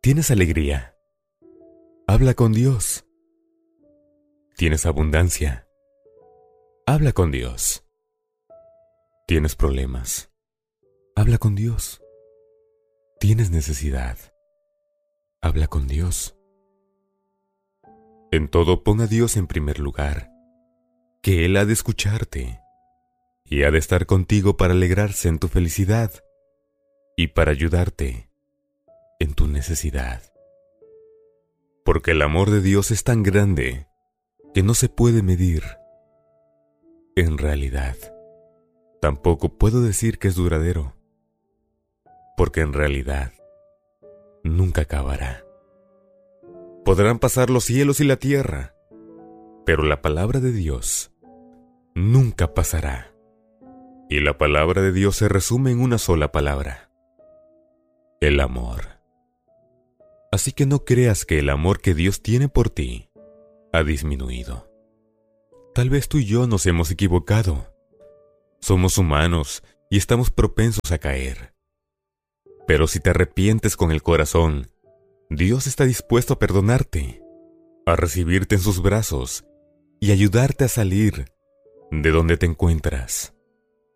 ¿Tienes alegría? Habla con Dios. ¿Tienes abundancia? Habla con Dios. ¿Tienes problemas? Habla con Dios. ¿Tienes necesidad? Habla con Dios. En todo pon a Dios en primer lugar, que Él ha de escucharte y ha de estar contigo para alegrarse en tu felicidad y para ayudarte en tu necesidad. Porque el amor de Dios es tan grande que no se puede medir. En realidad, tampoco puedo decir que es duradero, porque en realidad nunca acabará. Podrán pasar los cielos y la tierra, pero la palabra de Dios nunca pasará. Y la palabra de Dios se resume en una sola palabra: el amor. Así que no creas que el amor que Dios tiene por ti ha disminuido. Tal vez tú y yo nos hemos equivocado. Somos humanos y estamos propensos a caer. Pero si te arrepientes con el corazón, Dios está dispuesto a perdonarte, a recibirte en sus brazos y ayudarte a salir de donde te encuentras.